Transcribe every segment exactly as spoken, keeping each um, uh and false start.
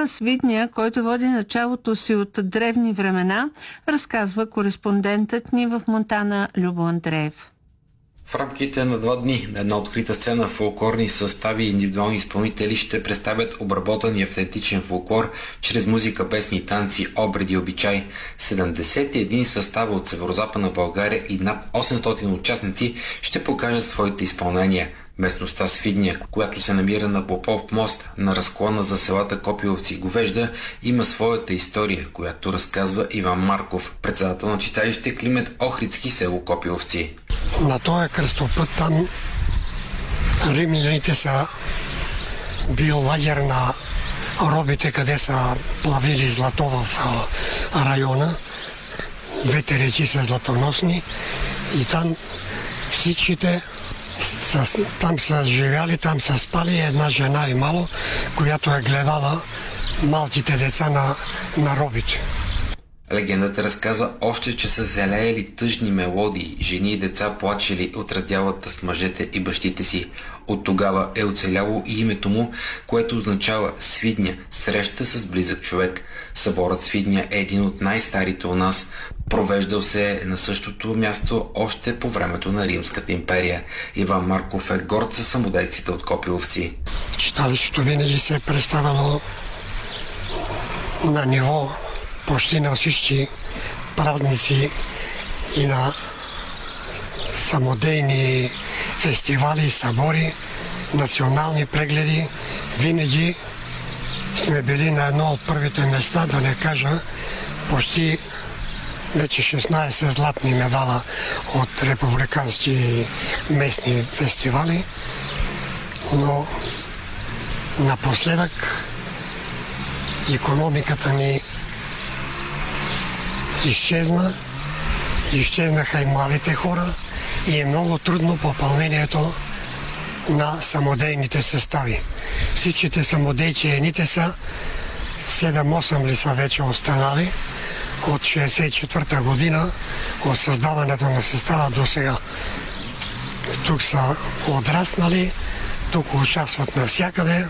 с Видня, който води началото си от древни времена, разказва кореспондентът ни в Монтана Любо Андреев. В рамките на два дни на една открита сцена фолклорни състави и индивидуални изпълнители ще представят обработен и автентичен фолклор чрез музика, песни и танци, обреди и обичай. седемдесет и един състава от Северозападна България и над осемстотин участници ще покажат своите изпълнения. Местността Свидня, която се намира на Попов мост на разклона за селата Копиловци и Говежда, има своята история, която разказва Иван Марков, председател на читалище Климент Охридски, село Копиловци. На този кръстопът там римляните са бил лагер на робите, къде са плавили злато в района. Двете реки са златоносни и там всичките там са живяли, там са спали една жена и мало, която е гледала малките деца на, на робите. Легендата разказва още, че са залеяли тъжни мелодии, жени и деца плачели от раздялата с мъжете и бащите си. От тогава е оцеляло и името му, което означава Свидня, среща с близък човек. Съборът Свидня е един от най-старите у нас. Провеждал се на същото място още по времето на Римската империя. Иван Марков е горд със самодейците от Копиловци. Читалището винаги се е представило на ниво почти на всички празници и на самодейни фестивали, събори, национални прегледи. Винаги сме били на едно от първите места, да не кажа почти вече шестнайсет златни медала от републикански местни фестивали. Но напоследък икономиката ни изчезна, изчезнаха и младите хора и е много трудно попълнението на самодейните състави. Всичките самодейки едните са седем-осем ли са вече останали от шейсет и четвърта година от създаването на състава до сега. Тук са отраснали, тук участват навсякъде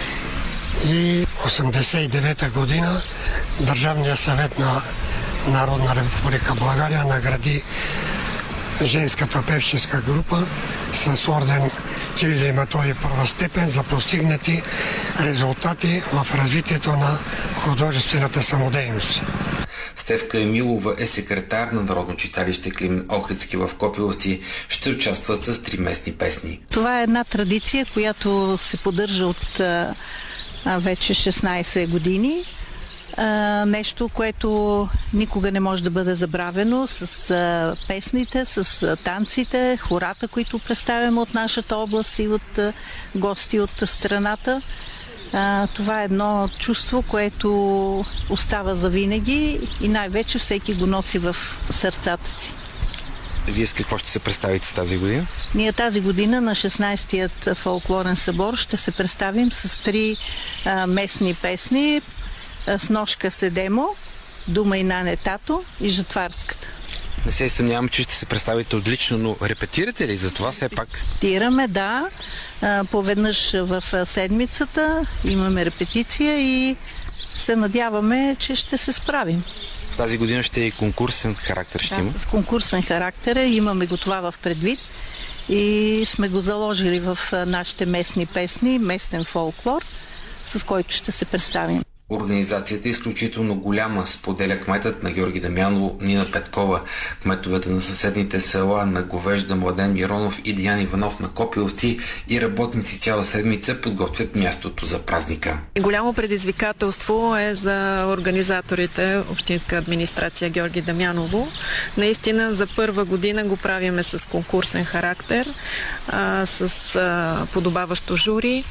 и осемдесет и девета година Държавният съвет на Народна република България награди женската певческа група с орден Кирил и Методий първа степен за постигнати резултати в развитието на художествената самодейност. Стефка Емилова е секретар на Народно читалище Климент Охридски в Копиловци. Ще участват с три местни песни. Това е една традиция, която се поддържа от а, вече шестнайсет години. Uh, нещо, което никога не може да бъде забравено, с uh, песните, с uh, танците, хората, които представяме от нашата област и от uh, гости от страната. Uh, това е едно чувство, което остава завинаги и най-вече всеки го носи в сърцата си. Вие с какво ще се представите тази година? Ние тази година на шестнайсетият фолклорен събор ще се представим с три uh, местни песни: Сношка Седемо, Дума и Нане Тато и Жатварската. Не се съмнявам, че ще се представите отлично, но репетирате ли за това все пак? Репетираме, да. Поведнъж в седмицата имаме репетиция и се надяваме, че ще се справим. Тази година ще е и конкурсен характер. Ще да, има? С конкурсен характер. Имаме го това в предвид и сме го заложили в нашите местни песни, местен фолклор, с който ще се представим. Организацията е изключително голяма, споделя кметът на Георги Дамяново Нина Петкова. Кметовете на съседните села на Говежда, Младен Миронов и Диан Иванов на Копиловци и работници цяла седмица подготвят мястото за празника. Голямо предизвикателство е за организаторите, общинска администрация Георги Дамяново. Наистина за първа година го правиме с конкурсен характер, а, с а, подобаващо жури.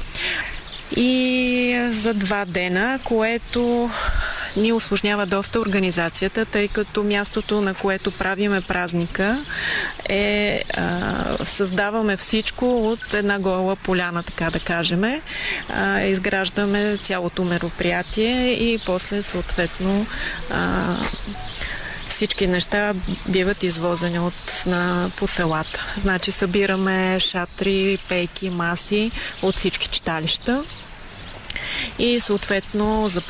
И за два дена, което ни усложнява доста организацията, тъй като мястото, на което правиме празника, е а, създаваме всичко от една гола поляна, така да кажем. А, изграждаме цялото мероприятие и после съответно а, всички неща биват извозени от, на, по селата. Значи събираме шатри, пейки, маси от всички читалища и съответно за